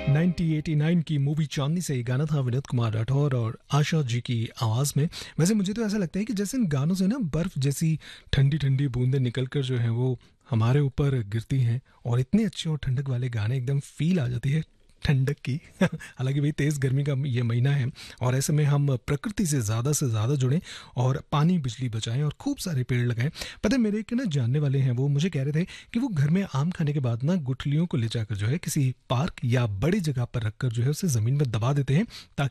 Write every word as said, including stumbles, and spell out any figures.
Nineteen eighty nine की movie चांदनी से ये गाना था विनीत कुमार राठौर और आशा जी की आवाज़ में। वैसे मुझे तो ऐसा लगता है कि जैसे इन गानों से ना बर्फ़ जैसी ठंडी ठंडी बूंदें निकल कर जो है वो हमारे ऊपर गिरती हैं और इतने अच्छे और ठंडक वाले गाने एकदम फील आ जाती है ठंडक की। हालांकि भाई तेज़ गर्मी का ये महीना है और ऐसे में हम प्रकृति से ज़्यादा से ज़्यादा जुड़ें और पानी बिजली बचाएं और खूब सारे पेड़ लगाएं। पता है मेरे एक ना जानने वाले हैं, वो मुझे कह रहे थे कि वो घर में आम खाने के बाद ना गुठलियों को ले जाकर जो है किसी पार्क या बड़ी जगह पर रखकर जो है उसे ज़मीन में दबा देते हैं ताकि